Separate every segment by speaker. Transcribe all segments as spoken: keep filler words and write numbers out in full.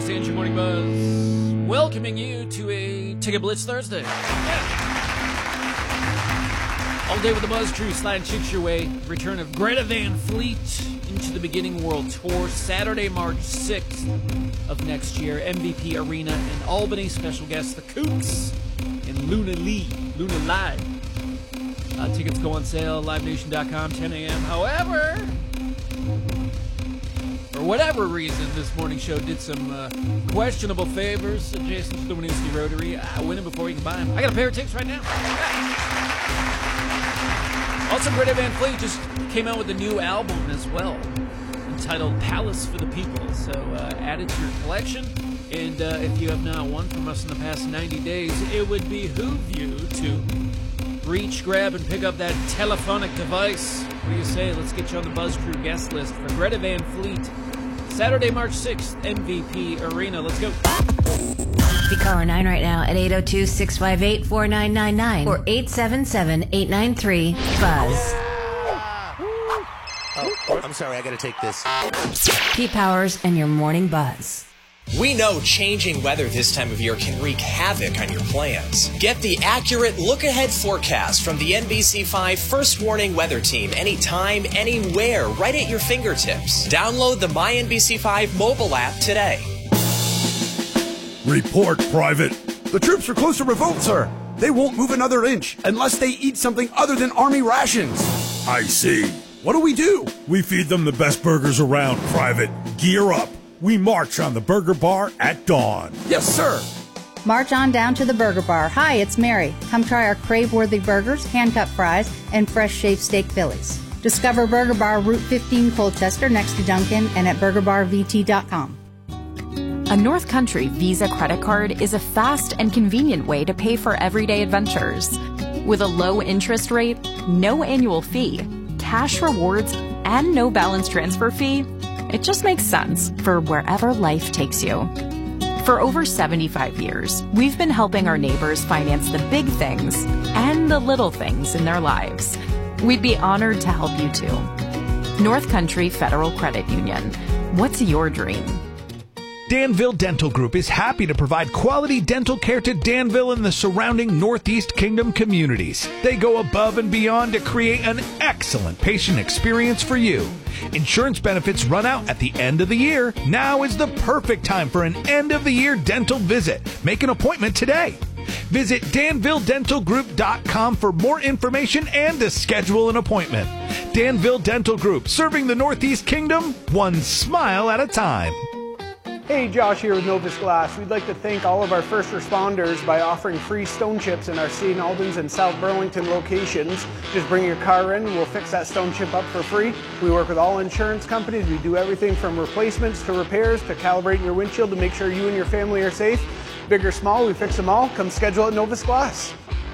Speaker 1: and your Morning Buzz. Welcoming you to a Ticket Blitz Thursday. Yeah. All day with the Buzz Crew, sliding chicks your way. Return of Greta Van Fleet into the Beginning World Tour, Saturday, March sixth of next year. M V P Arena in Albany. Special guests, the Kooks and Luna Lee. Luna Live. Uh, tickets go on sale, live nation dot com, ten a.m. However, for whatever reason, this morning show did some uh, questionable favors to Jason Stuminowski Rotary. I win them before you can buy them. I got a pair of tickets right now. Yeah. Also, Greta Van Fleet just came out with a new album as well, entitled Palace for the People. So uh, add it to your collection. And uh, if you have not won from us in the past ninety days, it would behoove you to reach, grab, and pick up that telephonic device. What do you say? Let's get you on the Buzz Crew guest list for Greta Van Fleet. Saturday, March sixth, M V P Arena. Let's go.
Speaker 2: Be caller nine right now at eight oh two, six five eight, four nine nine nine or eight seven seven, eight nine three, BUZZ.
Speaker 3: Oh, I'm sorry, I gotta take this.
Speaker 2: Pete Powers and your Morning Buzz.
Speaker 4: We know changing weather this time of year can wreak havoc on your plans. Get the accurate look-ahead forecast from the N B C five First Warning Weather Team anytime, anywhere, right at your fingertips. Download the My N B C five mobile app today.
Speaker 5: Report, Private.
Speaker 6: The troops are close to revolt, sir. They won't move another inch unless they eat something other than Army rations.
Speaker 5: I see.
Speaker 6: What do we do?
Speaker 5: We feed them the best burgers around, Private. Gear up. We march on the Burger Bar at dawn.
Speaker 6: Yes, sir.
Speaker 7: March on down to the Burger Bar. Hi, it's Mary. Come try our crave-worthy burgers, hand-cut fries, and fresh shaved steak Phillies. Discover Burger Bar Route fifteen Colchester next to Dunkin' and at burger bar v t dot com.
Speaker 8: A North Country Visa credit card is a fast and convenient way to pay for everyday adventures. With a low interest rate, no annual fee, cash rewards, and no balance transfer fee, it just makes sense for wherever life takes you. For over seventy-five years, we've been helping our neighbors finance the big things and the little things in their lives. We'd be honored to help you too. North Country Federal Credit Union. What's your dream?
Speaker 9: Danville Dental Group is happy to provide quality dental care to Danville and the surrounding Northeast Kingdom communities. They go above and beyond to create an excellent patient experience for you. Insurance benefits run out at the end of the year. Now is the perfect time for an end-of-the-year dental visit. Make an appointment today. Visit danville dental group dot com for more information and to schedule an appointment. Danville Dental Group, serving the Northeast Kingdom, one smile at a time.
Speaker 10: Hey, Josh here with Novus Glass. We'd like to thank all of our first responders by offering free stone chips in our Saint Albans and South Burlington locations. Just bring your car in, we'll fix that stone chip up for free. We work with all insurance companies. We do everything from replacements to repairs to calibrating your windshield to make sure you and your family are safe. Big or small, we fix them all. Come schedule at Novus Glass.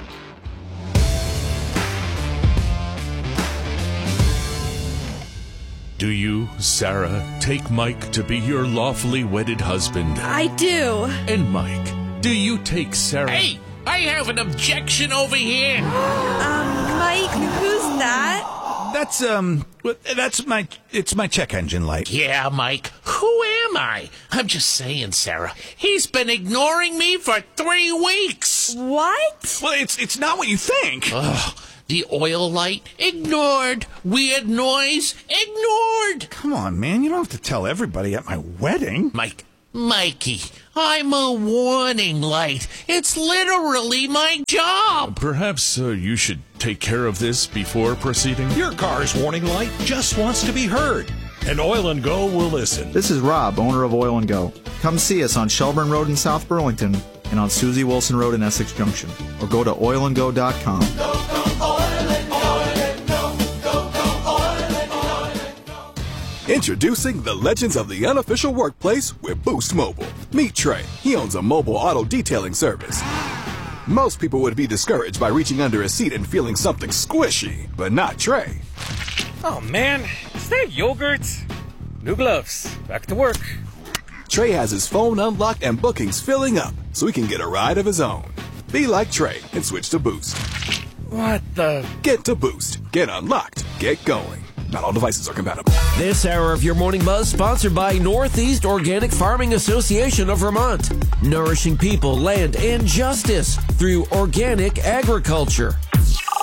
Speaker 11: Do you, Sarah, take Mike to be your lawfully wedded husband?
Speaker 12: I do.
Speaker 11: And Mike, do you take Sarah?
Speaker 13: Hey, I have an objection over here.
Speaker 12: um, Mike, who's that?
Speaker 9: That's, um, that's my, it's my check engine light.
Speaker 13: Yeah, Mike, who am I? I'm just saying, Sarah, he's been ignoring me for three weeks.
Speaker 12: What?
Speaker 9: Well, it's, it's not what you think.
Speaker 13: Ugh. The oil light, ignored. Weird noise, ignored.
Speaker 9: Come on, man. You don't have to tell everybody at my wedding.
Speaker 13: Mike, Mikey, I'm a warning light. It's literally my job.
Speaker 11: Perhaps uh, you should take care of this before proceeding.
Speaker 14: Your car's warning light just wants to be heard. And Oil and Go will listen.
Speaker 15: This is Rob, owner of Oil and Go. Come see us on Shelburne Road in South Burlington and on Susie Wilson Road in Essex Junction. Or go to oil and go dot com.
Speaker 16: Go, go, oil and go, oil and go. Go, go, oil and go, oil and go.
Speaker 17: Introducing the legends of the unofficial workplace with Boost Mobile. Meet Trey. He owns a mobile auto detailing service. Most people would be discouraged by reaching under a seat and feeling something squishy, but not Trey.
Speaker 18: Oh man, is that yogurt? New gloves. Back to work.
Speaker 17: Trey has his phone unlocked and bookings filling up, so he can get a ride of his own. Be like Trey and switch to Boost.
Speaker 18: What the?
Speaker 17: Get to Boost. Get unlocked. Get going. Not all devices are compatible.
Speaker 19: This hour of your Morning Buzz sponsored by Northeast Organic Farming Association of Vermont. Nourishing people, land, and justice through organic agriculture.